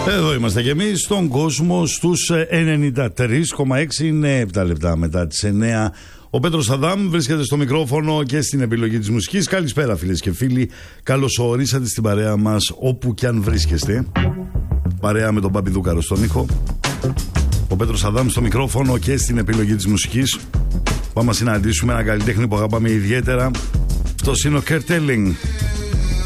Εδώ είμαστε και εμείς στον κόσμο στους 93,6. Είναι 7 λεπτά μετά τις 9. Ο Πέτρος Αδάμ βρίσκεται στο μικρόφωνο και στην επιλογή της μουσικής. Καλησπέρα φίλες και φίλοι. Καλώς ορίσατε στην παρέα μας όπου κι αν βρίσκεστε. Παρέα με τον Παπιδούκαρο στον ήχο. Ο Πέτρος Αδάμ στο μικρόφωνο και στην επιλογή της μουσικής. Πάμε να συναντήσουμε έναν καλλιτέχνη που αγαπάμε ιδιαίτερα. Αυτός είναι ο Kertelling.